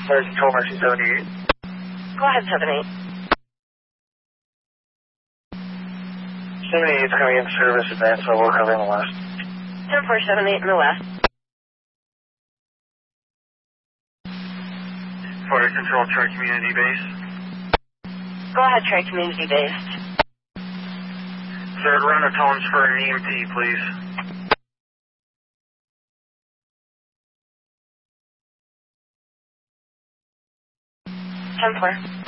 Fire Control, Mercy 78. Go ahead, 78. 78 is coming in service advance level covering the west. 10-478 in the west. Fire Control, Tri-Community Base. Go ahead, Tri-Community Based. Third run of tones for an EMT, please. 10-4.